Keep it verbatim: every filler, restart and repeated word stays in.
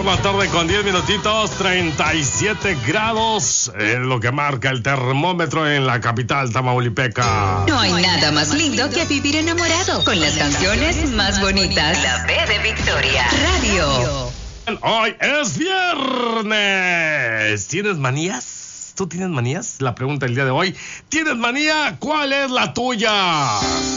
la tarde con diez minutitos, treinta y siete grados, es lo que marca el termómetro en la capital tamaulipeca. No hay nada más lindo que vivir enamorado con las canciones más bonitas. La B de Victoria Radio. Hoy es viernes. ¿Tienes manías? ¿Tú tienes manías? La pregunta del día de hoy. ¿Tienes manía? ¿Cuál es la tuya?